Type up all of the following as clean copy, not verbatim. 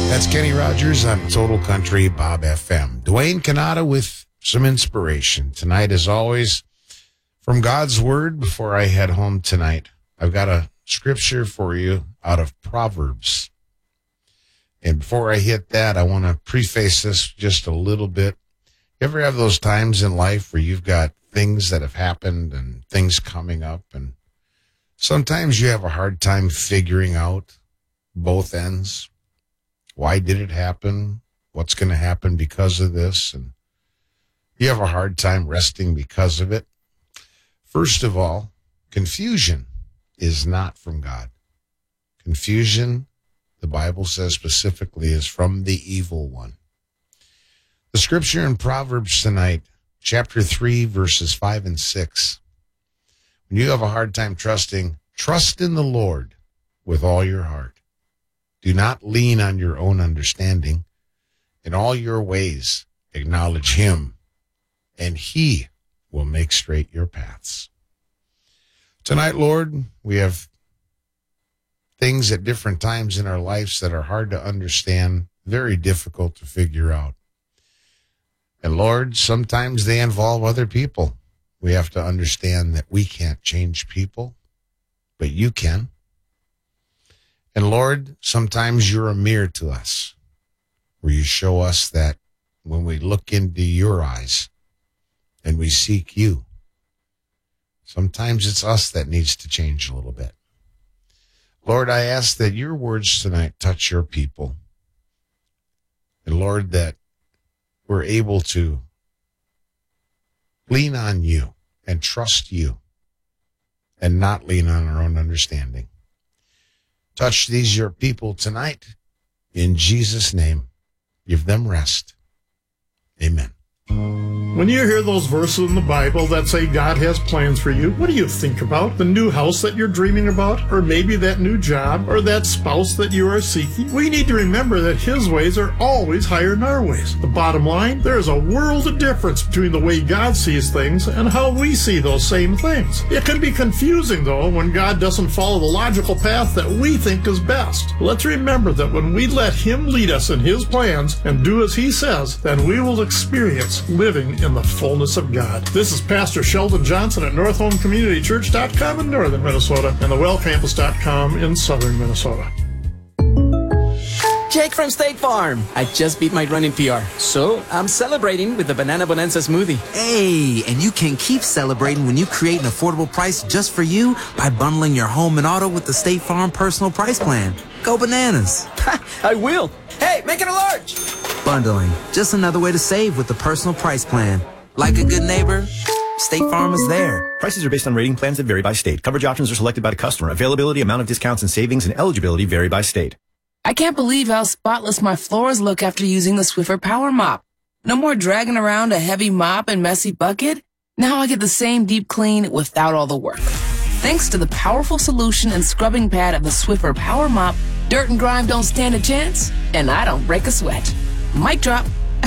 That's Kenny Rogers on Total Country Bob FM. Dwayne Canada with some inspiration. Tonight, as always, from God's Word. Before I head home tonight, I've got a scripture for you out of Proverbs. And before I hit that, I want to preface this just a little bit. You ever have those times in life where you've got things that have happened and things coming up, and sometimes you have a hard time figuring out both ends? Why did it happen? What's going to happen because of this? And you have a hard time resting because of it. First of all, confusion is not from God. Confusion, the Bible says specifically, is from the evil one. The scripture in Proverbs tonight, chapter 3, verses 5 and 6. When you have a hard time trusting, trust in the Lord with all your heart. Do not lean on your own understanding. In all your ways, acknowledge him, and he will make straight your paths. Tonight, Lord, we have things at different times in our lives that are hard to understand, very difficult to figure out. And Lord, sometimes they involve other people. We have to understand that we can't change people, but you can. And Lord, sometimes you're a mirror to us, where you show us that when we look into your eyes and we seek you, sometimes it's us that needs to change a little bit. Lord, I ask that your words tonight touch your people. And Lord, that we're able to lean on you and trust you and not lean on our own understanding. Touch these your people tonight. In Jesus' name, give them rest. Amen. When you hear those verses in the Bible that say God has plans for you, what do you think about? The new house that you're dreaming about? Or maybe that new job? Or that spouse that you are seeking? We need to remember that his ways are always higher than our ways. The bottom line, there is a world of difference between the way God sees things and how we see those same things. It can be confusing, though, when God doesn't follow the logical path that we think is best. Let's remember that when we let him lead us in his plans and do as he says, then we will experience living in the fullness of God. This is Pastor Sheldon Johnson at NorthHomeCommunityChurch.com in northern Minnesota and thewellcampus.com in southern Minnesota. Jake from State Farm. I just beat my running PR, so I'm celebrating with the Banana Bonanza smoothie. Hey, and you can keep celebrating when you create an affordable price just for you by bundling your home and auto with the State Farm Personal Price Plan. Go bananas. I will. Hey, make it a large. Bundling, just another way to save with the Personal Price Plan. Like a good neighbor, State Farm is there. Prices are based on rating plans that vary by state. Coverage options are selected by the customer. Availability, amount of discounts and savings, and eligibility vary by state. I can't believe how spotless my floors look after using the Swiffer Power Mop. No more dragging around a heavy mop and messy bucket. Now I get the same deep clean without all the work. Thanks to the powerful solution and scrubbing pad of the Swiffer Power Mop, dirt and grime don't stand a chance, and I don't break a sweat. Mic drop.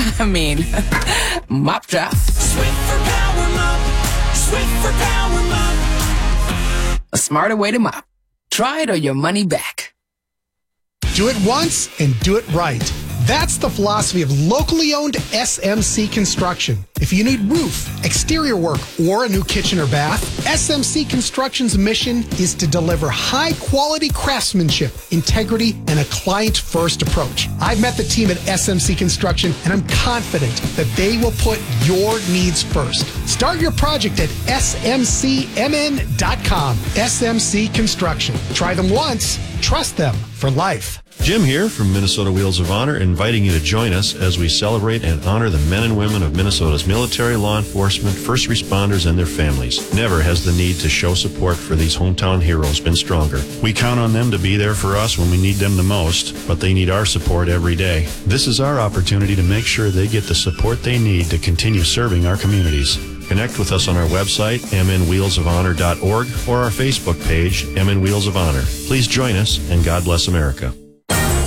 Mop drop. Swiffer Power Mop. Swiffer Power Mop. A smarter way to mop. Try it or your money back. Do it once and do it right. That's the philosophy of locally owned SMC Construction. If you need roof, exterior work, or a new kitchen or bath, SMC Construction's mission is to deliver high-quality craftsmanship, integrity, and a client-first approach. I've met the team at SMC Construction, and I'm confident that they will put your needs first. Start your project at smcmn.com. SMC Construction. Try them once, trust them for life. Jim here from Minnesota Wheels of Honor, inviting you to join us as we celebrate and honor the men and women of Minnesota's military, law enforcement, first responders, and their families. Never has the need to show support for these hometown heroes been stronger. We count on them to be there for us when we need them the most, but they need our support every day. This is our opportunity to make sure they get the support they need to continue serving our communities. Connect with us on our website, mnwheelsofhonor.org, or our Facebook page, MN Wheels of Honor. Please join us, and God bless America.